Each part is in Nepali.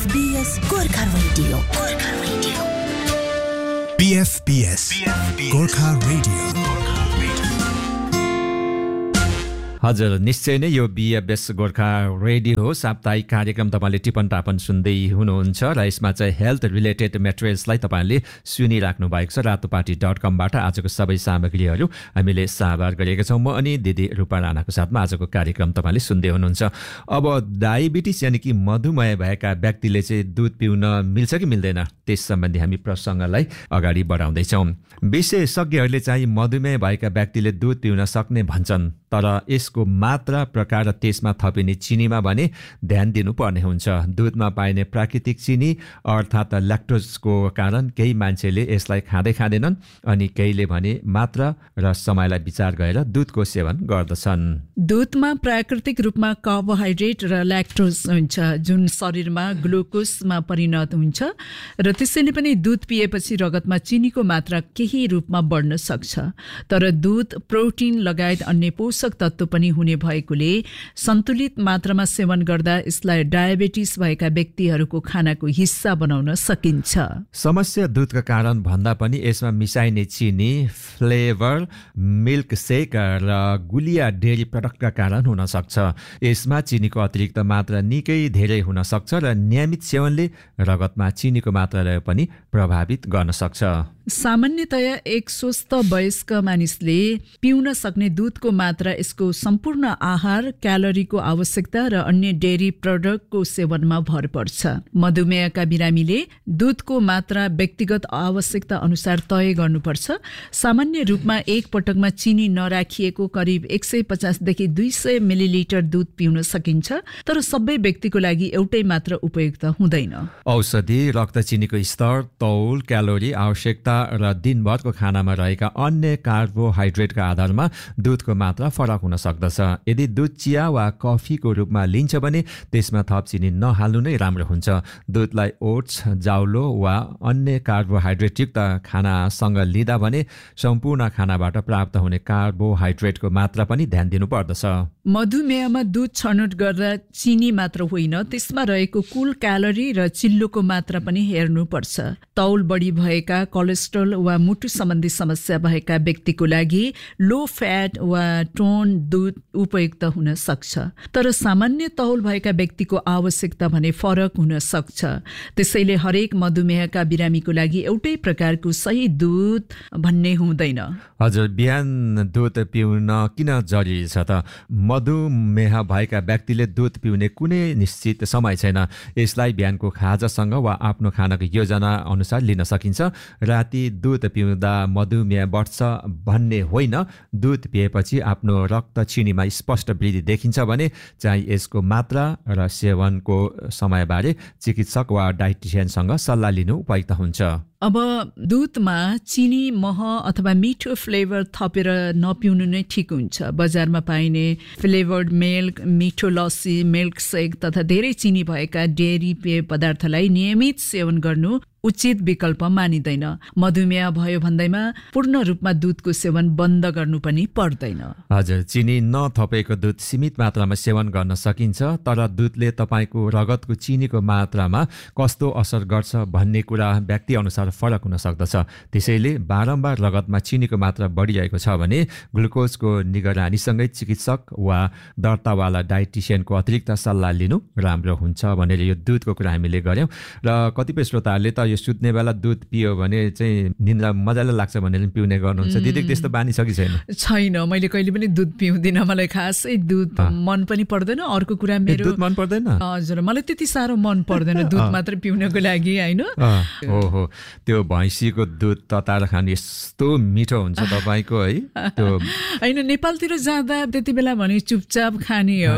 PFBS Gorkha radio PFBS Gorkha radio. हजुर, निश्चय नै यो बीएफएस गोर्खा रेडियो हो। साप्ताहिक कार्यक्रम तपाईँले टिपन टापन सुन्दै हुनुहुन्छ र यसमा चाहिँ हेल्थ रिलेटेड मेटेरियल्सलाई तपाईँले सुनिराख्नु भएको छ। रातोपाटी.com-बाट आजको सबै सामग्रीहरू हामीले साभार गरेका छौँ। म अनि दिदी रूपा राणाको साथमा आजको कार्यक्रम तपाईँले सुन्दै हुनुहुन्छ। अब डायबिटिस यानि कि मधुमेह भएका व्यक्तिले चाहिँ दुध पिउन मिल्छ कि मिल्दैन, त्यस सम्बन्धी हामी प्रसङ्गलाई अगाडि बढाउँदैछौँ। विशेषज्ञहरूले चाहिँ मधुमेह भएका व्यक्तिले दुध पिउन सक्ने भन्छन्, तर यसको मात्रा, प्रकार र त्यसमा थपिने चिनीमा भने ध्यान दिनुपर्ने हुन्छ। दुधमा पाइने प्राकृतिक चिनी अर्थात् ल्याक्टोजको कारण केही मान्छेले यसलाई खाँदैनन् अनि केहीले भने मात्रा र समयलाई विचार गरेर दुधको सेवन गर्दछन्। दुधमा प्राकृतिक रूपमा कार्बोहाइड्रेट र ल्याक्टोज हुन्छ, जुन शरीरमा ग्लुकोजमा परिणत हुन्छ र त्यसैले पनि दुध पिएपछि रगतमा चिनीको मात्रा केही रूपमा बढ्न सक्छ। तर दुध प्रोटिन लगायत अन्य पोषक तत्त्व पनि हुने भएकोले सन्तुलित मात्रामा सेवन गर्दा यसलाई डायबिटिस भएका व्यक्तिहरूको खानाको हिस्सा बनाउन सकिन्छ। समस्या दुधका कारण भन्दा पनि यसमा मिसाइने चिनी, फ्लेभर, मिल्क सेक र गुलिया डेरी प्रडक्टका कारण हुन सक्छ। यसमा चिनीको अतिरिक्त मात्रा निकै धेरै हुन सक्छ र नियमित सेवनले रगतमा चिनीको मात्रालाई पनि प्रभावित गर्न सक्छ। सामान्यतया एक स्वस्थ वयस्क मानिसले पिउन सक्ने दुधको मात्रा यसको सम्पूर्ण आहार, क्यालोरीको आवश्यकता र अन्य डेरी प्रडक्टको सेवनमा भर पर्छ। मधुमेहका बिरामीले दुधको मात्रा व्यक्तिगत आवश्यकता अनुसार तय गर्नुपर्छ। सामान्य रूपमा एक पटकमा चिनी नराखिएको करिब 150 देखि 200 मिलिलिटर दुध पिउन सकिन्छ, तर सबै व्यक्तिको लागि एउटै मात्रा उपयुक्त हुँदैन। औषधि, रक्तचिनीको स्तर, तौल, क्यालोरी आवश्यकता र दिनभरको खानामा रहेका अन्य कार्बोहाइड्रेटका आधारमा दुधको मात्रा फरक हुन सक्दछ। यदि दुध चिया वा कफीको रूपमा लिन्छ भने त्यसमा थप चिनी नहाल्नु नै राम्रो हुन्छ। दुधलाई ओट्स, जाउलो वा अन्य कार्बोहाइड्रेटयुक्त खानासँग लिँदा भने सम्पूर्ण खानाबाट प्राप्त हुने कार्बोहाइड्रेटको मात्रा पनि ध्यान दिनुपर्दछ। मधुमेहमा दुध छनौट गर्दा चिनी मात्र होइन, त्यसमा रहेको कुल क्यालोरी र चिल्लोको मात्रा पनि हेर्नुपर्छ। तौल बढी भएका, कोलेस्ट्रोल वा मुटु सम्बन्धी समस्या भएका व्यक्तिको लागि लो फ्याट वा टोन दुध उपयुक्त हुन सक्छ, तर सामान्य तौल भएका व्यक्तिको आवश्यकता भने फरक हुन सक्छ। त्यसैले हरेक मधुमेहका बिरामीको लागि एउटै प्रकारको सही दुध भन्ने हुँदैन। हजुर, बिहान दुध पिउन किन जरुरी छ त? मधुमेह भएका व्यक्तिले दुध पिउने कुनै निश्चित समय छैन। यसलाई बिहानको खाजासँग वा आफ्नो खानाको योजना अनुसार लिन सकिन्छ। राति दुध पिउँदा मधुमेह बढ्छ भन्ने होइन। दुध पिएपछि आफ्नो रक्त चिनीमा स्पष्ट वृद्धि देखिन्छ भने चाहिँ यसको मात्रा र सेवनको समयबारे चिकित्सक वा डाइटिसियनसँग सल्लाह लिनु उपयुक्त हुन्छ। अब दुधमा चिनी, मह अथवा मिठो फ्लेभर थपेर नपिउनु नै ठिक हुन्छ। बजारमा पाइने फ्लेभर्ड मिल्क, मिठो लस्सी, मिल्क सेक तथा धेरै चिनी भएका डेरी पेय पदार्थलाई नियमित सेवन गर्नु उचित विकल्प मानिँदैन। मधुमेह भयो भन्दैमा पूर्ण रूपमा दुधको सेवन बन्द गर्नु पनि पर्दैन। हजुर, चिनी नथपेको दुध सीमित मात्रामा सेवन गर्न सकिन्छ, तर दुधले तपाईँको रगतको चिनीको मात्रामा कस्तो असर गर्छ भन्ने कुरा व्यक्ति अनुसार फरक हुन सक्दछ। त्यसैले बारम्बार रगतमा चिनीको मात्रा बढिरहेको छ भने ग्लुकोजको निगरानीसँगै चिकित्सक वा दर्तावाला डाइटिसियनको अतिरिक्त सल्लाह लिनु राम्रो हुन्छ भनेर यो दुधको कुरा हामीले गऱ्यौँ। र कतिपय श्रोताहरूले त यो सुत्ने बेला दुध पियो भने चाहिँ निन्द्रा मजाले लाग्छ भनेर पिउने गर्नुहुन्छ। दिदी त्यस्तो बानी छ कि छैन? छैन, मैले कहिले पनि दुध पिउँदिनँ। मलाई खासै दुध मन पनि पर्दैन। अर्को कुरा, मेरो दुध मन पर्दैन? हजुर, मलाई त्यति साह्रो मन पर्दैन दुध मात्र पिउनको लागि, होइन। ओहो, त्यो भैँसीको दुध तताएर खानु यस्तो मिठो हुन्छ तपाईँको, है? त्यो होइन, नेपालतिर जाँदा त्यति बेला भने चुपचाप खाने हो।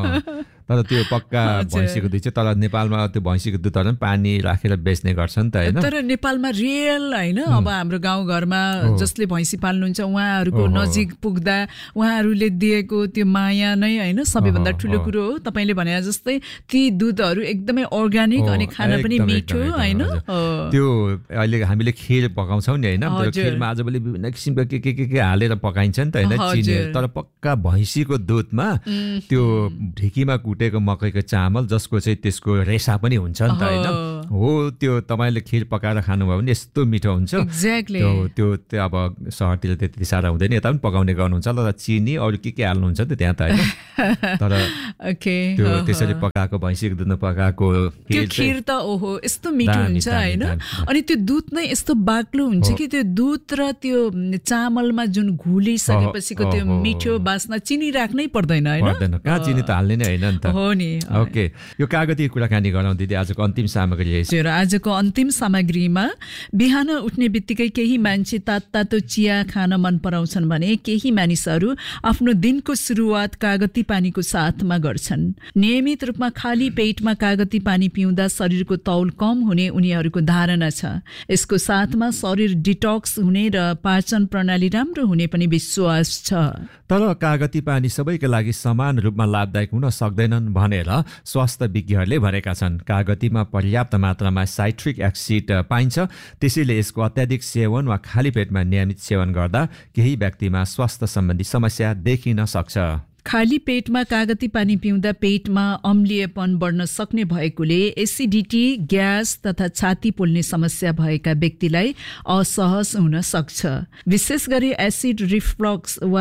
तर त्यो पक्का भैँसीको दुध चाहिँ, तर नेपालमा त्यो भैँसीको दुधहरू पानी राखेर बेच्ने गर्छन् त, होइन? तर नेपालमा रियल, होइन, अब हाम्रो गाउँघरमा जसले भैँसी पाल्नुहुन्छ उहाँहरूको नजिक पुग्दा उहाँहरूले दिएको त्यो माया नै, होइन, सबैभन्दा ठुलो कुरो हो। तपाईँले भने जस्तै ती दुधहरू एकदमै अर्ग्यानिक अनि खाना पनि मिठो, होइन? त्यो अहिले हामीले खिर पकाउँछौँ नि, होइन? त्यो खिरमा आजभोलि विभिन्न किसिमका के हालेर पकाइन्छ नि त, होइन? चिनी। तर पक्का भैँसीको दुधमा त्यो ढिकीमा कुटेको मकैको चामल जसको चाहिँ त्यसको रेसा पनि हुन्छ नि त हैन हो त्यो तपाईले खिर पकाएर खानुभयो भने यस्तो मिठो हुन्छ एक्ज्याक्टली त्यो अब शहरतिर त्यति सारा हुँदैन यता पनि पकाउने गर्नुहुन्छ ल चिनी अरु के हाल्नुहुन्छ त त्यहाँ त हैन तर ओके त्यो त्यसरी पकाएको भैँसीको दुधमा पकाएको त्यो खिर त ओहो यस्तो मिठो हुन्छ हैन अनि त्यो दुध नै यस्तो बाक्लो हुन्छ कि त्यो दुध र त्यो चामलमा जुन घुलिसकेपछिको त्यो मिठो बास्ना चिनी राख्नै पर्दैन हैन पर्दैन कहाँ चिनी त हाल्ने नै हैन नि त हो नि ओके यो कागती कुराकानी गरौँ दिदी आजको अन्तिम सामग्री हजुर आजको अन्तिम सामग्रीमा बिहान उठ्ने बित्तिकै केही मान्छे तातो चिया खान मन पराउँछन् भने केही मानिसहरू आफ्नो दिनको सुरुवात कागती पानीको साथमा गर्छन् नियमित रूपमा खाली पेटमा कागती पानी पिउँदा शरीरको तौल कम हुने उनीहरूको धारणा छ यसको साथमा शरीर डिटक्स हुने र पाचन प्रणाली राम्रो हुने पनि विश्वास छ तर कागती पानी सबैका लागि समान रूपमा लाभदायक हुन सक्दैनन् भनेर स्वास्थ्य विज्ञहरूले भनेका छन् कागतीमा पर्याप्त मात्रामा साइट्रिक एसिड पाइन्छ त्यसैले यसको अत्याधिक सेवन वा खाली पेटमा नियमित सेवन गर्दा केही व्यक्तिमा स्वास्थ्य सम्बन्धी समस्या देखिन सक्छ खाली पेटमा कागती पानी पिउँदा पेटमा अम्लीयपन बढ्न सक्ने भएकोले एसिडिटी ग्यास तथा छाती पोल्ने समस्या भएका व्यक्तिलाई असहज हुन सक्छ विशेष गरी एसिड रिफ्लक्स वा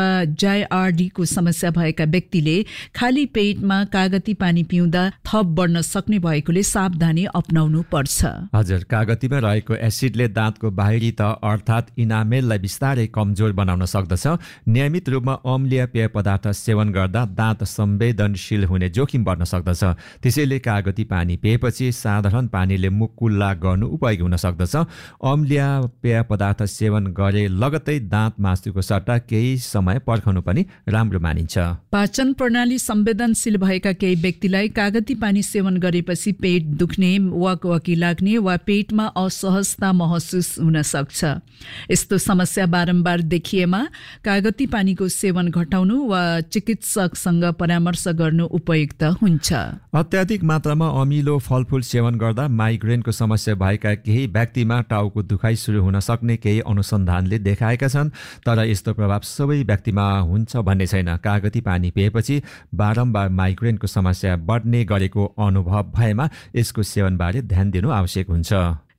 JRD को समस्या भएका व्यक्तिले खाली पेटमा कागती पानी पिउँदा थप बढ्न सक्ने भएकोले सावधानी अपनाउनु पर्छ हजुर कागतीमा रहेको एसिडले दाँतको बाहिरी तह अर्थात् इनामेललाई बिस्तारै कमजोर बनाउन सक्दछ नियमित रूपमा अम्लीय पेय पदार्थ सेवन गर्दा दाँत संवेदनशील हुने जोखिम बढ्न सक्दछ त्यसैले कागती पानी पिएपछि साधारण पानीले मुख कुल्ला गर्नु उपयोगी हुन सक्दछ अम्लीय पेय पदार्थ सेवन गरे लगत्तै दाँत मास्नुको सट्टा केही समय पर्खनु पनि राम्रो मानिन्छ पाचन प्रणाली संवेदनशील भएका केही व्यक्तिलाई कागती पानी सेवन गरेपछि पेट दुख्ने वाकवाकी लाग्ने वा पेटमा असहजता महसुस हुन सक्छ यस्तो समस्या बारम्बार देखिएमा कागती पानीको सेवन घटाउनु वा चिकित्सकसँग परामर्श गर्नु उपयुक्त हुन्छ अत्याधिक मात्रामा अमिलो फलफुल सेवन गर्दा माइग्रेनको समस्या भएका केही व्यक्तिमा टाउको दुखाइ सुरु हुन सक्ने केही अनुसन्धानले देखाएका छन् तर यस्तो प्रभाव सबै व्यक्तिमा हुन्छ भन्ने छैन कागती पानी पिएपछि बारम्बार माइग्रेनको समस्या बढ्ने गरेको अनुभव भएमा यसको सेवनबारे ध्यान दिनु आवश्यक हुन्छ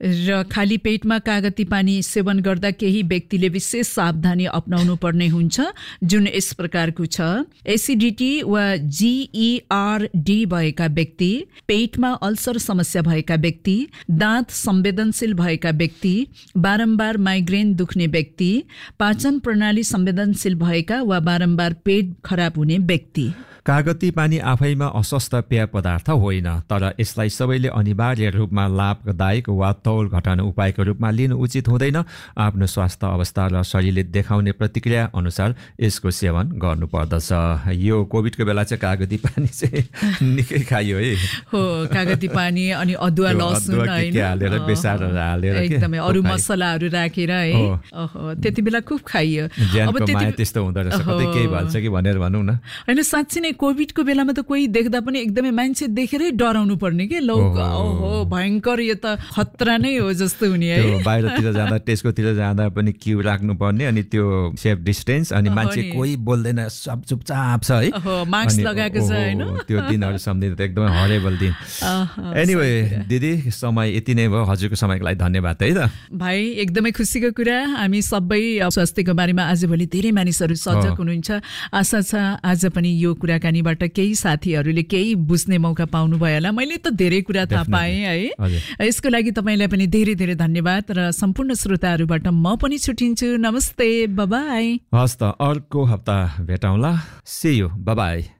र खाली पेटमा कागती पानी सेवन गर्दा केही व्यक्तिले विशेष सावधानी अपनाउनु पर्ने हुन्छ जुन यस प्रकारको छ एसिडिटी वा GERD भएका व्यक्ति पेटमा अल्सर समस्या भएका व्यक्ति दाँत संवेदनशील भएका व्यक्ति बारम्बार माइग्रेन दुख्ने व्यक्ति पाचन प्रणाली संवेदनशील भएका वा बारम्बार पेट खराब हुने व्यक्ति कागती पानी आफैमा अस्वस्थ पेय पदार्थ होइन तर यसलाई सबैले अनिवार्य रूपमा लाभदायक वा तौल घटाउने उपायको रूपमा लिनु उचित हुँदैन आफ्नो स्वास्थ्य अवस्था र शरीरले देखाउने प्रतिक्रिया अनुसार यसको सेवन गर्नुपर्दछ यो कोभिडको बेला चाहिँ कागती पानी चाहिँ निकै खायो है हो कागती पानी अनि अदुवा लसुन हालेर बेसार हालेर एकदमै अरु मसलाहरू राखेर है ओहो त्यति बेला खूब खाइयो अब त्यस्तो हुँदो रहेछ कतै केही भन्छ कि भनेर भनौँ न हैन साच्चै नै कोभिडको बेलामा त कोही देख्दा पनि एकदमै मान्छे देखेरै डराउनु पर्ने के ओहो भयंकर यो त खतरा नै हो जस्तो हुने है त्यो बाहिरतिर जाँदा टेस्कोतिर जाँदा पनि क्यू राख्नु पर्ने अनि त्यो सेफ डिस्टेन्स अनि मान्छे कोही बोल्दैन सब चुपचाप छ है मास्क लगाएको छ हैन त्यो दिनहरु सम्झिँदा त एकदमै हरेबल दिन एनीवे दिदी समय यति नै भयो हजुरको समयको लागि धन्यवाद है त भाइ एकदमै खुसीको कुरा हामी सबै स्वास्थ्यको बारेमा आजभोलि धेरै मानिसहरू सजग हुनुहुन्छ आशा छ आज पनि यो कुराकानीबाट केही साथीहरूले केही बुझ्ने मौका पाउनु भयो होला मैले त धेरै कुरा थाहा पाएँ है यसको लागि तपाईलाई पनि धेरै धेरै धन्यवाद र सम्पूर्ण श्रोताहरूबाट म पनि छुटिन्छु नमस्ते बाइ बाइ हस् त अर्को हप्ता भेटौँला सी यू बाइ बाइ